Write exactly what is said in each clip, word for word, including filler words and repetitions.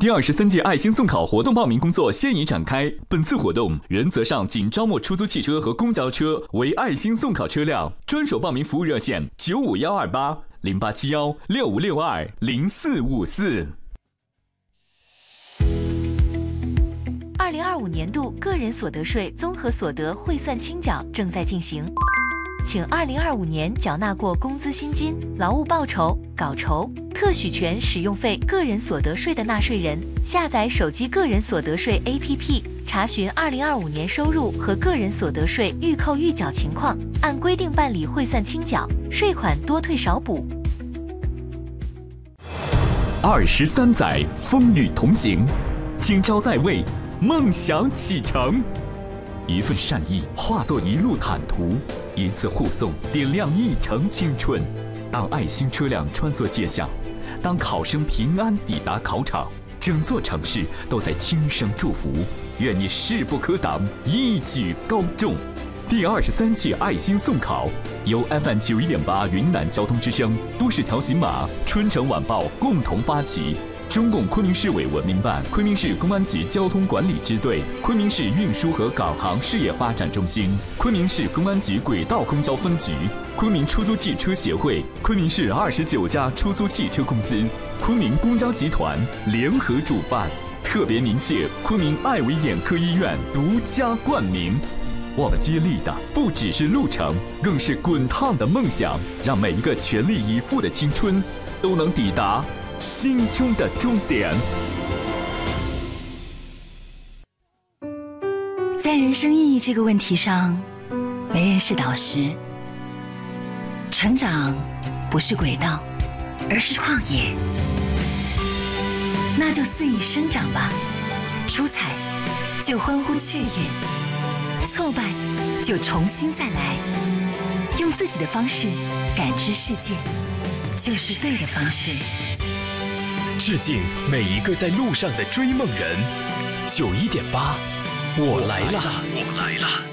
第二十三届爱心送考活动报名工作现已展开。本次活动原则上仅招募出租汽车和公交车为爱心送考车辆。专属报名服务热线：九五幺二八零八七幺六五六二零四五四。 二零二五年度个人所得税综合所得汇算清缴正在进行，请二零二五年缴纳过工资薪金、劳务报酬、稿酬、特许权使用费个人所得税的纳税人，下载手机个人所得税 A P P， 查询二零二五年收入和个人所得税预扣预缴情况，按规定办理汇算清缴，税款多退少补。 二十三载风雨同行，今朝在位，梦想启程。一份善意化作一路坦途，一次护送点亮一程青春。当爱心车辆穿梭街巷，当考生平安抵达考场，整座城市都在轻声祝福。愿你势不可挡，一举高中。第二十三届爱心送考由 F M 九一点八云南交通之声、都市调频码、春城晚报共同发起。中共昆明市委文明办、昆明市公安局交通管理支队、昆明市运输和港航事业发展中心、昆明市公安局轨道公交分局、昆明出租汽车协会、昆明市二十九家出租汽车公司、昆明公交集团联合主办，特别鸣谢昆明爱维眼科医院独家冠名。我们接力的不只是路程，更是滚烫的梦想，让每一个全力以赴的青春都能抵达心中的终点。 在人生意义这个问题上，没人是导师。成长不是轨道，而是旷野。那就肆意生长吧，出彩就欢呼雀跃，挫败就重新再来，用自己的方式感知世界，就是对的方式。 致敬每一个在路上的追梦人。九一点八，我来了，我来了。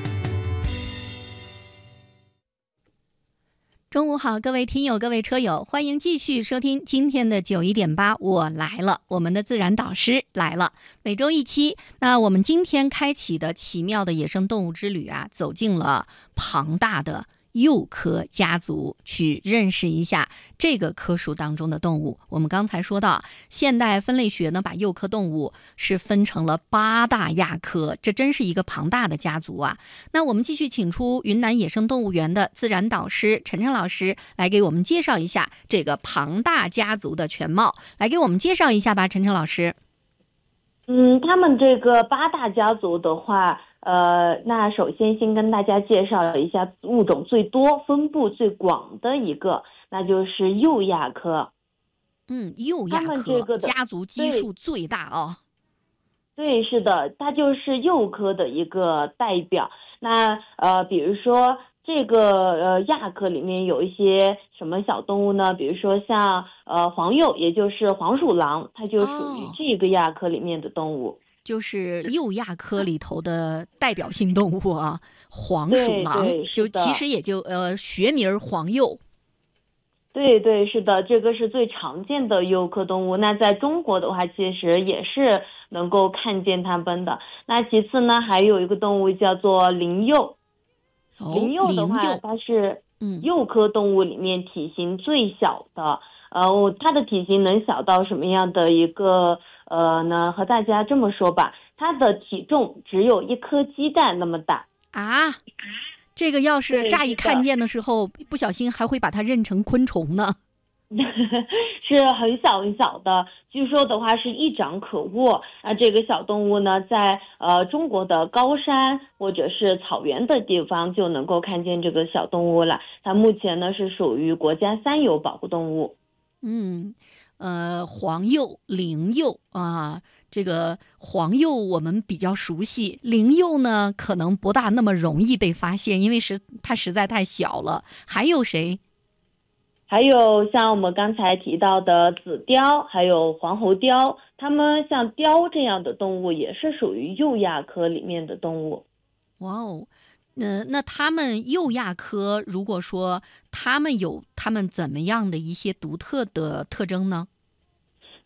中午好，各位听友，各位车友，欢迎继续收听今天的九一点八，我来了。我们的自然导师来了，每周一期。那我们今天开启的奇妙的野生动物之旅啊，走进了庞大的鼬科家族，去认识一下这个科属当中的动物。我们刚才说到，现代分类学呢，把鼬科动物是分成了八大亚科，这真是一个庞大的家族啊。那我们继续请出云南野生动物园的自然导师陈晨老师来给我们介绍一下这个庞大家族的全貌，来给我们介绍一下吧，陈晨老师。 嗯，他们这个八大家族的话，呃，那首先先跟大家介绍一下物种最多、分布最广的一个，那就是鼬亚科。 嗯，鼬亚科这个家族基数最大哦。 对，是的，它就是鼬科的一个代表。那呃，比如说这个呃亚科里面有一些什么小动物呢？比如说像呃黄鼬，也就是黄鼠狼，它就属于这个亚科里面的动物。 哦，就是鼬亚科里头的代表性动物啊，黄鼠狼，就其实也就呃学名黄鼬。 对对，是的，这个是最常见的鼬科动物。那在中国的话，其实也是能够看见它们的。那其次呢，还有一个动物叫做灵鼬。 哦、 灵鼬的话，它是鼬科动物里面体型最小的。嗯、呃，它的体型能小到什么样的一个呃呢？和大家这么说吧，它的体重只有一颗鸡蛋那么大啊。这个要是乍一看见的时候，不小心还会把它认成昆虫呢。 是很小很小的，据说的话是一掌可握。那这个小动物呢，在呃中国的高山或者是草原的地方就能够看见这个小动物了。它目前呢是属于国家三有保护动物。 嗯，呃，黄鼬、灵鼬啊。这个黄鼬我们比较熟悉，灵鼬呢可能不大那么容易被发现，因为实它实在太小了。还有谁？ 还有像我们刚才提到的紫雕，还有黄喉雕，它们像雕这样的动物也是属于鼬亚科里面的动物。 哇哦，呃，那它们鼬亚科，如果说它们有它们怎么样的一些独特的特征呢？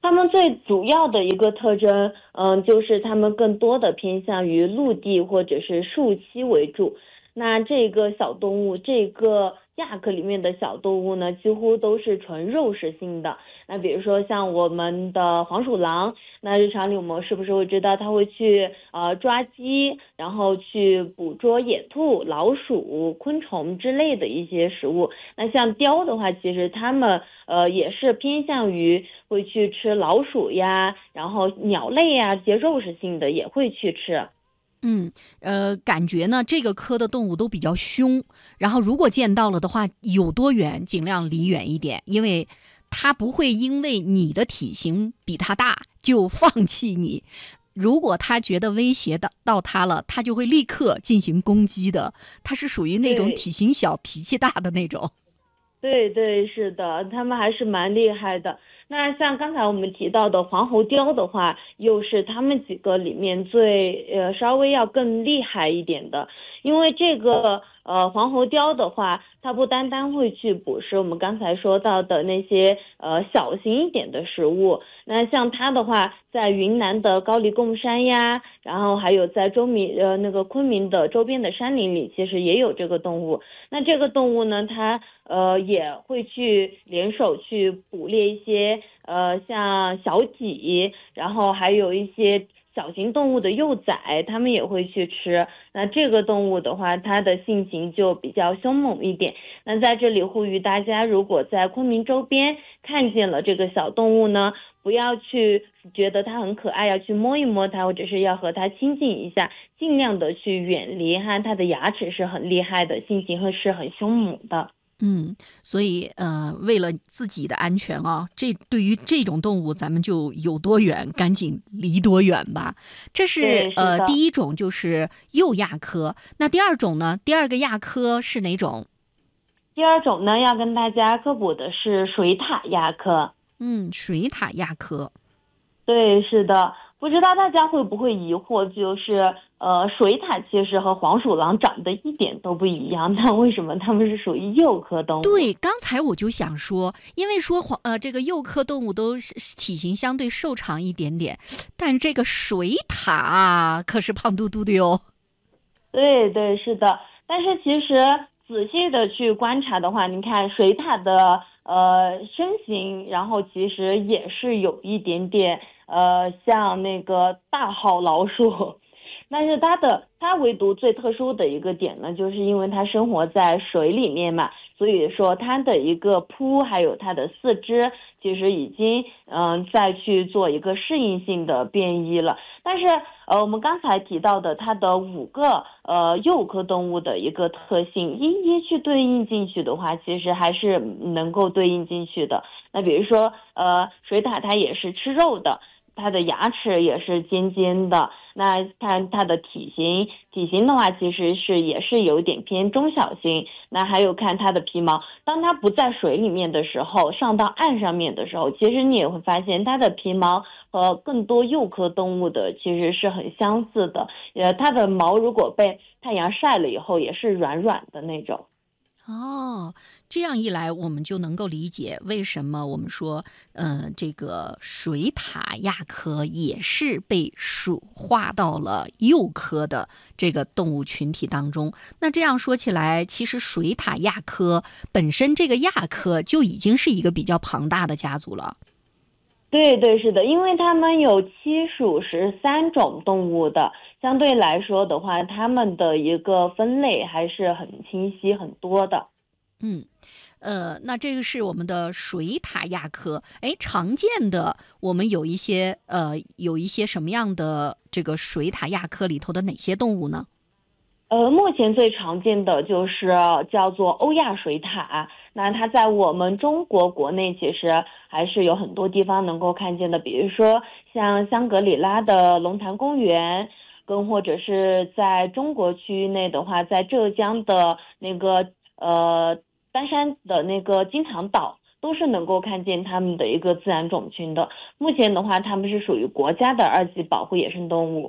它们最主要的一个特征，嗯，就是它们更多的偏向于陆地或者是树栖为主。那这个小动物，这个亚科里面的小动物呢，几乎都是纯肉食性的。那比如说像我们的黄鼠狼，那日常里我们是不是会知道它会去呃抓鸡，然后去捕捉野兔、老鼠、昆虫之类的一些食物。那像雕的话，其实它们呃也是偏向于会去吃老鼠呀，然后鸟类呀，这些肉食性的也会去吃。 嗯，呃，感觉呢，这个科的动物都比较凶，然后如果见到了的话，有多远尽量离远一点，因为它不会因为你的体型比它大就放弃你。如果它觉得威胁到到它了，它就会立刻进行攻击的。它是属于那种体型小、脾气大的那种。 对对，是的，他们还是蛮厉害的。那像刚才我们提到的黄喉貂的话，又是他们几个里面最呃稍微要更厉害一点的，因为这个呃黄喉貂的话，它不单单会去捕食我们刚才说到的那些呃小型一点的食物，那像它的话，在云南的高黎贡山呀，然后还有在周明呃那个昆明的周边的山林里，其实也有这个动物。那这个动物呢，它呃也会去联手去捕猎一些呃像小麂，然后还有一些小型动物的幼崽，它们也会去吃。那这个动物的话，它的性情就比较凶猛一点。那在这里呼吁大家，如果在昆明周边看见了这个小动物呢，不要去觉得它很可爱，要去摸一摸它，或者是要和它亲近一下，尽量的去远离哈。它的牙齿是很厉害的，性情是很凶猛的。 嗯，所以呃，为了自己的安全啊，这对于这种动物，咱们就有多远，赶紧离多远吧。这是呃第一种，就是幼亚科。那第二种呢？第二个亚科是哪种？ 第二种呢，要跟大家科普的是水獭亚科。 嗯，水獭亚科。 对，是的。不知道大家会不会疑惑，就是呃，水獭其实和黄鼠狼长得一点都不一样，那为什么它们是属于幼科动物？ 对，刚才我就想说，因为说黄呃这个幼科动物都是体型相对瘦长一点点，但这个水獭可是胖嘟嘟的哟。 对对，是的。但是其实仔细的去观察的话，你看水獭的呃身形，然后其实也是有一点点呃像那个大号老鼠，但是它的它唯独最特殊的一个点呢，就是因为它生活在水里面嘛，所以说它的一个扑还有它的四肢其实已经嗯、呃、再去做一个适应性的变异了。但是呃我们刚才提到的它的五个呃幼科动物的一个特性，一一去对应进去的话，其实还是能够对应进去的。那比如说呃水獭它也是吃肉的，它的牙齿也是尖尖的，那看它的体型，体型的话其实是也是有点偏中小型。那还有看它的皮毛，当它不在水里面的时候，上到岸上面的时候，其实你也会发现它的皮毛和更多幼科动物的其实是很相似的。呃，它的毛如果被太阳晒了以后，也是软软的那种。 哦，这样一来，我们就能够理解为什么我们说，呃，这个水獭亚科也是被属划到了幼科的这个动物群体当中。那这样说起来，其实水獭亚科本身这个亚科就已经是一个比较庞大的家族了。 对对，是的，因为它们有七属十三种动物的，相对来说的话，它们的一个分类还是很清晰很多的。 嗯，呃，那这个是我们的水獭亚科。哎，常见的我们有一些呃，有一些什么样的这个水獭亚科里头的哪些动物呢？ 呃，目前最常见的就是叫做欧亚水獭，那它在我们中国国内其实还是有很多地方能够看见的，比如说像香格里拉的龙潭公园，跟或者是在中国区域内的话，在浙江的那个呃丹山的那个金堂岛，都是能够看见它们的一个自然种群的。目前的话，它们是属于国家的二级保护野生动物。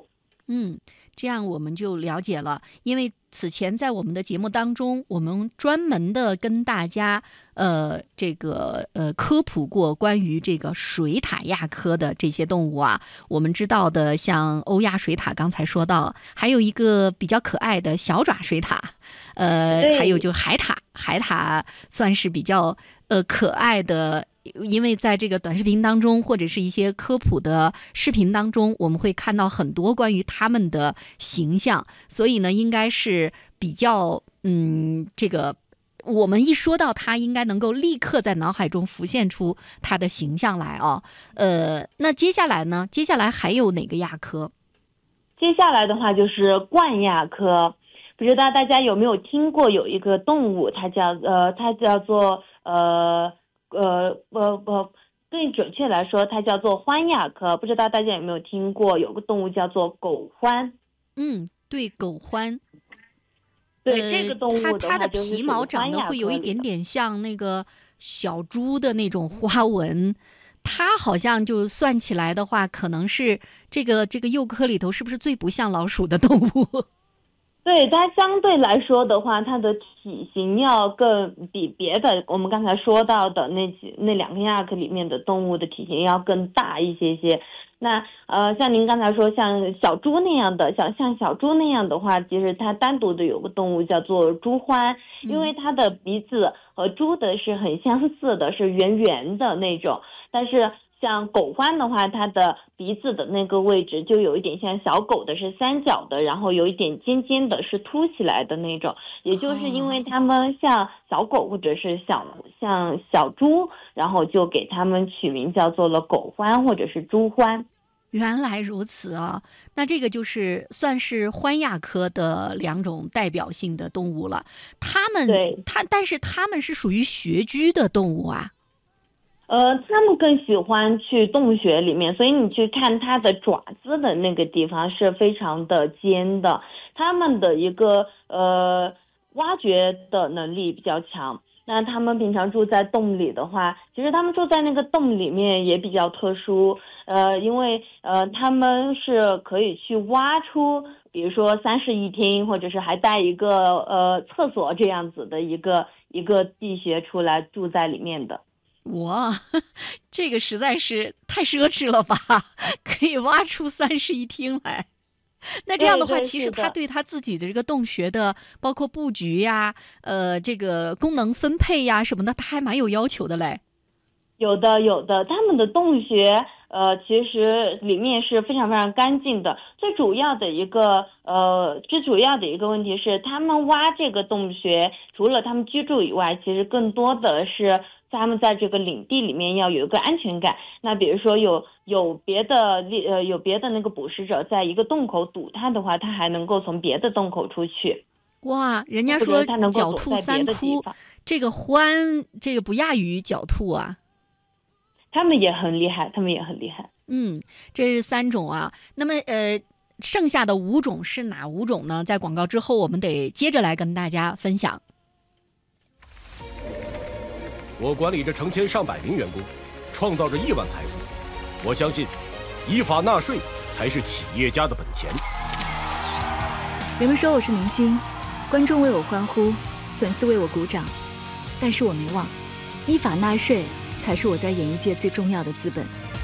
嗯，这样我们就了解了。因为此前在我们的节目当中，我们专门的跟大家呃这个呃科普过关于这个水獭亚科的这些动物啊。我们知道的像欧亚水獭，刚才说到，还有一个比较可爱的小爪水獭，呃，还有就海獭，海獭算是比较呃可爱的。因为在这个短视频当中，或者是一些科普的视频当中，我们会看到很多关于他们的形象，所以呢，应该是比较嗯，这个我们一说到它，应该能够立刻在脑海中浮现出它的形象来啊。呃，那接下来呢？接下来还有哪个亚科？ 接下来的话就是冠亚科，不知道大家有没有听过有一个动物，它叫呃，它叫做呃。呃呃呃，更准确来说，它叫做獾亚科。不知道大家有没有听过，有个动物叫做狗獾。 嗯，对，狗獾。 对、呃、这个动物的话， 它它的皮毛长得会有一点点像那个小猪的那种花纹。它好像就算起来的话，可能是这个这个鼬科里头是不是最不像老鼠的动物？ 对，它相对来说的话，它的体型要更比别的我们刚才说到的那几那两个亚科里面的动物的体型要更大一些些。那呃，像您刚才说像小猪那样的，像像小猪那样的话，其实它单独的有个动物叫做猪獾，因为它的鼻子和猪的是很相似的，是圆圆的那种，但是像狗獾的话，它的鼻子的那个位置就有一点像小狗的是三角的，然后有一点尖尖的是凸起来的那种，也就是因为它们像小狗或者是小像小猪，然后就给它们取名叫做了狗獾或者是猪獾。 原来如此啊，那这个就是算是獾亚科的两种代表性的动物了。它们对它但是它们是属于穴居的动物啊。 呃，他们更喜欢去洞穴里面，所以你去看它的爪子的那个地方是非常的尖的，它们的一个呃挖掘的能力比较强。那他们平常住在洞里的话，其实他们住在那个洞里面也比较特殊，呃，因为呃他们是可以去挖出，比如说三室一厅，或者是还带一个呃厕所这样子的一个一个地穴出来住在里面的。 哇，这个实在是太奢侈了吧！可以挖出三室一厅来。那这样的话，其实他对他自己的这个洞穴的，包括布局呀、呃，这个功能分配呀什么的，他还蛮有要求的嘞。 有的，有的，他们的洞穴，呃，其实里面是非常非常干净的。最主要的一个，呃，最主要的一个问题是，他们挖这个洞穴，除了他们居住以外，其实更多的是他们在这个领地里面要有一个安全感。那比如说有有别的呃有别的那个捕食者在一个洞口堵他的话，他还能够从别的洞口出去。 哇，人家说狡兔三窟，这个獾这个不亚于狡兔啊。 他们也很厉害，他们也很厉害。 嗯，这是三种啊。那么呃，剩下的五种是哪五种呢？在广告之后，我们得接着来跟大家分享。 我管理着成千上百名员工，创造着亿万财富。我相信，依法纳税才是企业家的本钱。 人们说我是明星，观众为我欢呼，粉丝为我鼓掌，但是我没忘，依法纳税才是我在演艺界最重要的资本。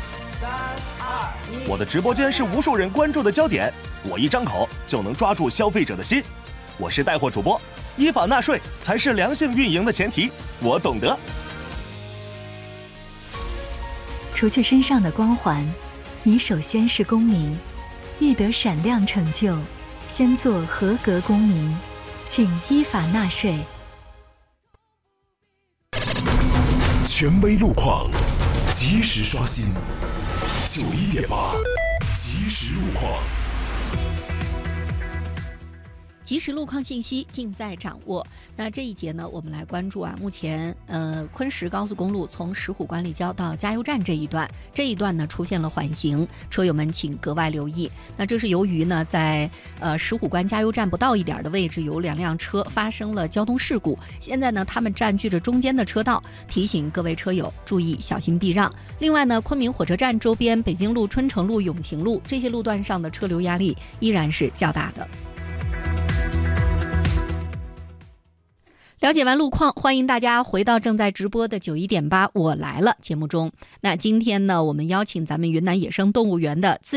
我的直播间是无数人关注的焦点，我一张口就能抓住消费者的心。我是带货主播，依法纳税才是良性运营的前提，我懂得。 除去身上的光环，你首先是公民。欲得闪亮成就，先做合格公民，请依法纳税。 权威路况，及时刷新。九一点八，及时路况。 即时路况信息尽在掌握。那这一节呢，我们来关注啊，目前呃昆石高速公路从石虎管理交到加油站这一段，这一段呢出现了缓行，车友们请格外留意。那这是由于呢，在呃石虎关加油站不到一点的位置，有两辆车发生了交通事故，现在呢，他们占据着中间的车道，提醒各位车友注意小心避让。另外呢，昆明火车站周边、北京路、春城路、永平路这些路段上的车流压力依然是较大的。了解完路况，欢迎大家回到正在直播的九一点八我来了节目中。那今天呢，我们邀请咱们云南野生动物园的自